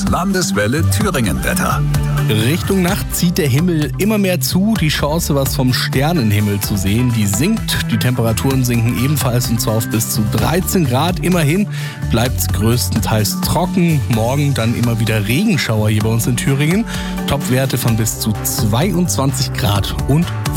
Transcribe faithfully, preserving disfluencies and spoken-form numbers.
Landeswelle Thüringen-Wetter. Richtung Nacht zieht der Himmel immer mehr zu. Die Chance, was vom Sternenhimmel zu sehen, die sinkt. Die Temperaturen sinken ebenfalls, und zwar auf bis zu dreizehn Grad. Immerhin bleibt es größtenteils trocken. Morgen dann immer wieder Regenschauer hier bei uns in Thüringen. Topwerte von bis zu zweiundzwanzig Grad und